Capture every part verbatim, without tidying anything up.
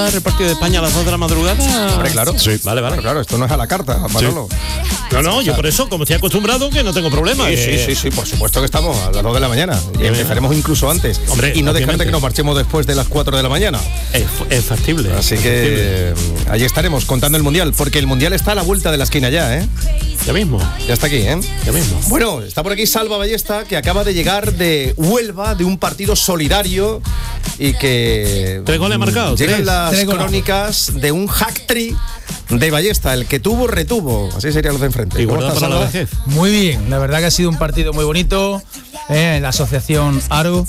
el partido de España a las dos de la madrugada. Hombre, claro. Sí. Vale, vale. Claro, claro, esto no es a la carta, Manolo. Sí. No, no, yo por eso, como estoy acostumbrado, que no tengo problema. Sí, que... sí, sí, sí, por supuesto que estamos a las dos de la mañana. Y empezaremos incluso antes. Hombre, y no obviamente. descarte que nos marchemos después de las cuatro de la mañana. Es, es factible. Así es que factible. Ahí estaremos contando el Mundial, porque el Mundial está a la vuelta de la esquina ya, ¿eh? Ya mismo. Ya está aquí, ¿eh? Ya mismo. Bueno, está por aquí Salva Ballesta, que acaba de llegar de Huelva, de un partido solidario y que... Tres goles marcados. Llegan tres. las tres crónicas de un hack-trick de Ballesta, el que tuvo, retuvo. Así serían los de enfrente. Y ¿Cómo guardado estás, para la Salva? vejez. Muy bien, la verdad que ha sido un partido muy bonito eh, en la asociación Aro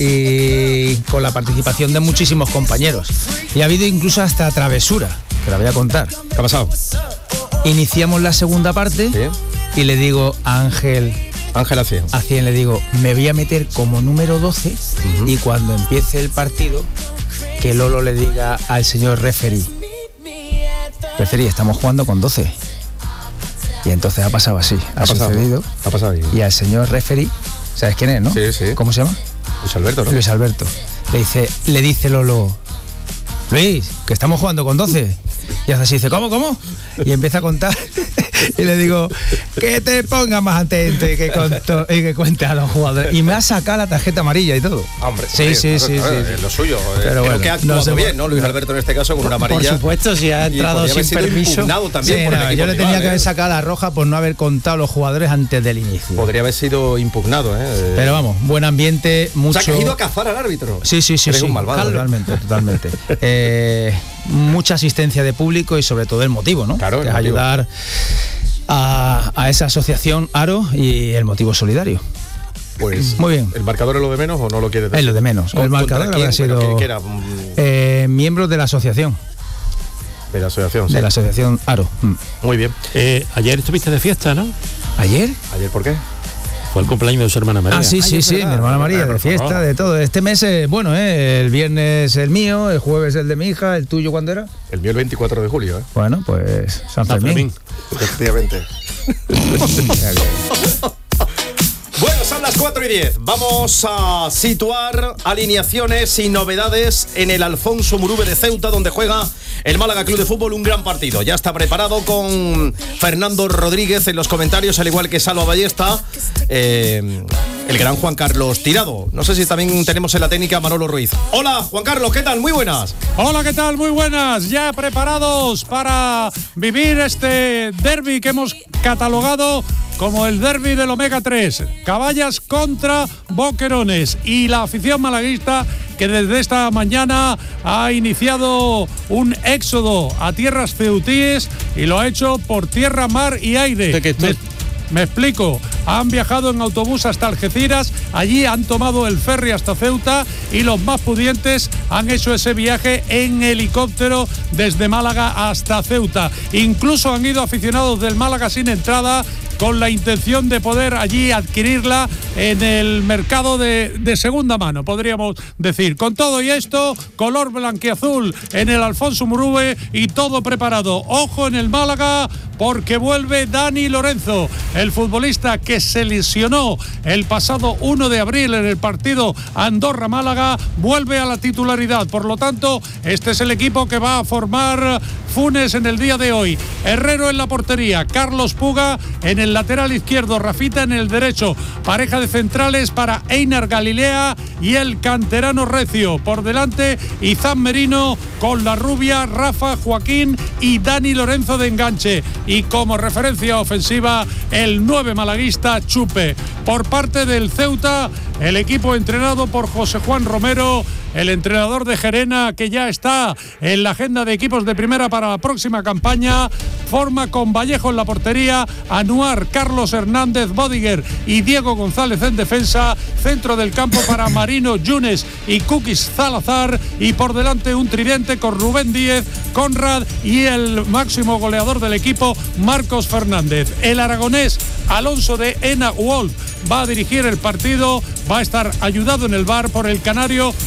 y con la participación de muchísimos compañeros. Y ha habido incluso hasta travesura, que la voy a contar. ¿Qué ha pasado? Iniciamos la segunda parte ¿Sí? y le digo a Ángel, Ángel Acien. a cien le digo, me voy a meter como número doce uh-huh. y cuando empiece el partido, que Lolo le diga al señor referee, referee, estamos jugando con doce. Y entonces ha pasado así, ha, ha pasado, sucedido. Ha pasado ahí. Y al señor referee, ¿sabes quién es, no? Sí, sí. ¿Cómo se llama? Luis Alberto, ¿no? Luis Alberto. Le dice, le dice Lolo, Luis, que estamos jugando con doce. Y hace así, dice, ¿cómo, cómo? Y empieza a contar. Y le digo, que te ponga más atento y que, conto, y que cuente a los jugadores. Y me ha sacado la tarjeta amarilla y todo. Hombre, sí, sí, claro, sí, claro, sí, es sí. lo suyo. Pero Creo bueno, que ha actuado no se bien, ¿no? Luis Alberto en este caso con una amarilla. Por supuesto, si ha entrado sin permiso. Impugnado también Sí, por no, el equipo yo le tenía rival, que haber ¿eh? sacado la roja por no haber contado los jugadores antes del inicio. Podría haber sido impugnado, ¿eh? Pero vamos, buen ambiente, mucho. O sea, que ha ido a cazar al árbitro. Sí, sí, sí, Eres sí. un malvado. Totalmente, totalmente. eh, mucha asistencia de público y sobre todo el motivo, ¿no? Claro, que el es motivo. ayudar a, a esa asociación Aro y el motivo solidario. Pues muy bien. ¿El marcador es lo de menos o no lo quieres decir? Es lo de menos. El marcador quién? habrá sido Bueno, ¿quién era? eh, miembros de la asociación. De la asociación, sí. De la asociación Aro. Mm. Muy bien. Eh, ayer estuviste de fiesta, ¿no? ¿Ayer? ¿Ayer por qué? Fue el cumpleaños de su hermana María. Ah, sí, sí, Ay, sí, verdad, mi hermana María, verdad, de fiesta, favor. de todo. Este mes, eh, bueno, eh, el viernes el mío, el jueves el de mi hija, el tuyo, ¿cuándo era? El mío el veinticuatro de julio, ¿eh? Bueno, pues San San Fermín. Fermín. Efectivamente. Bueno, son las cuatro y diez. Vamos a situar alineaciones y novedades en el Alfonso Murube de Ceuta, donde juega el Málaga Club de Fútbol, un gran partido. Ya está preparado con Fernando Rodríguez en los comentarios, al igual que Salva Ballesta, eh, el gran Juan Carlos Tirado. No sé si también tenemos en la técnica a Manolo Ruiz. Hola, Juan Carlos, ¿qué tal? Muy buenas. Hola, ¿qué tal? Muy buenas. Ya preparados para vivir este derbi que hemos catalogado como el derbi del Omega tres. Caballas contra Boquerones. Y la afición malaguista que desde esta mañana ha iniciado un éxodo a tierras ceutíes y lo ha hecho por tierra, mar y aire. Me, me explico. Han viajado en autobús hasta Algeciras, allí han tomado el ferry hasta Ceuta y los más pudientes han hecho ese viaje en helicóptero desde Málaga hasta Ceuta. Incluso han ido aficionados del Málaga sin entrada con la intención de poder allí adquirirla en el mercado de, de segunda mano, podríamos decir. Con todo y esto, color blanquiazul en el Alfonso Murube y todo preparado. Ojo en el Málaga, porque vuelve Dani Lorenzo, el futbolista que se lesionó el pasado uno de abril en el partido Andorra-Málaga, vuelve a la titularidad. Por lo tanto, este es el equipo que va a formar Funes en el día de hoy. Herrero en la portería, Carlos Puga en el lateral izquierdo, Rafita en el derecho. Pareja de centrales para Einar Galilea y el canterano Recio. Por delante, Izan Merino con la rubia, Rafa, Joaquín y Dani Lorenzo de enganche. Y como referencia ofensiva, el nueve malaguista Chupe. Por parte del Ceuta, el equipo entrenado por José Juan Romero, el entrenador de Gerena, que ya está en la agenda de equipos de primera para la próxima campaña, forma con Vallejo en la portería, Anuar, Carlos Hernández, Bodiger y Diego González en defensa, centro del campo para Marino, Yunes y Kukis Salazar, y por delante un tridente con Rubén Díez, Conrad y el máximo goleador del equipo, Marcos Fernández. El aragonés Alonso de Ena Wolf va a dirigir el partido, va a estar ayudado en el V A R por el canario